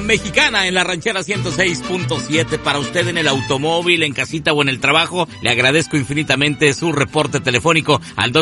Mexicana en la Ranchera 106.7 para usted en el automóvil, en casita o en el trabajo. Le agradezco infinitamente su reporte telefónico al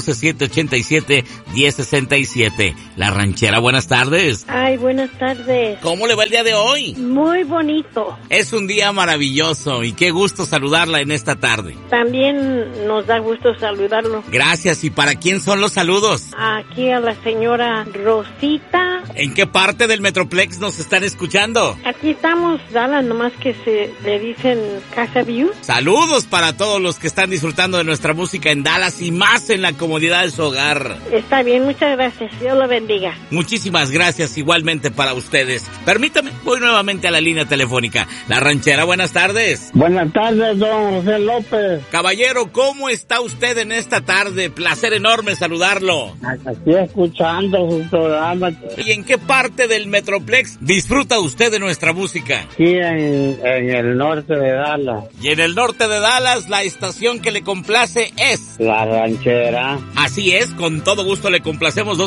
214-787-1067. La Ranchera, buenas tardes. Ay, buenas tardes. ¿Cómo le va el día de hoy? Muy bonito. Es un día maravilloso y qué gusto saludarla en esta tarde. También nos da gusto saludarlo. Gracias. ¿Y para quién son los saludos? Aquí a la señora Rosita. ¿En qué parte del Metroplex nos están escuchando? Aquí estamos, Dallas, nomás que se le dicen Casa View. Saludos para todos los que están disfrutando de nuestra música en Dallas y más en la comodidad de su hogar. Está bien, muchas gracias. Dios lo bendiga. Muchísimas gracias igualmente para ustedes. Permítame, voy nuevamente a la línea telefónica. La Ranchera, buenas tardes. Buenas tardes, don José López. Caballero, ¿cómo está usted en esta tarde? Placer enorme saludarlo. Aquí escuchando su programa. ¿Y en qué parte del Metroplex disfruta usted de nuestra música? Aquí en el norte de Dallas. Y en el norte de Dallas, la estación que le complace es... La Ranchera. Así es, con todo gusto le complacemos.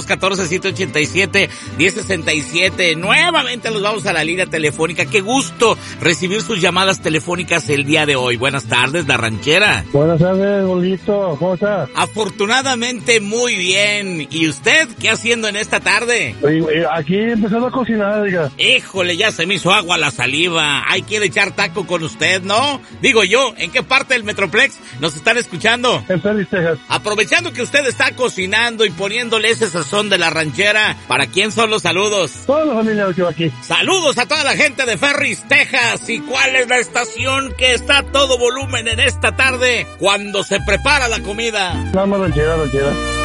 214-787-1067. Nuevamente nos vamos a la línea telefónica. Qué gusto recibir sus llamadas telefónicas el día de hoy. Buenas tardes, La Ranchera. Buenas tardes, Bolito. ¿Cómo está? Afortunadamente muy bien. ¿Y usted qué haciendo en esta tarde? Aquí empezando a cocinar, diga. Híjole, ya se me hizo agua la saliva. Hay que echar taco con usted, ¿no? Digo yo, ¿en qué parte del Metroplex nos están escuchando? En Ferris, Texas. Aprovechando que usted está cocinando y poniéndole ese sazón de La Ranchera, ¿para quién son los saludos? Toda la familia que va aquí. Saludos a toda la gente de Ferris, Texas. ¿Y cuál es la estación que está a todo volumen en esta tarde cuando se prepara la comida? Nada más Ranchera.